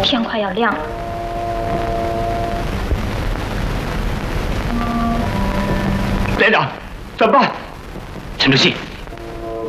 天快要亮了。 连长，怎么办？ 沉住气，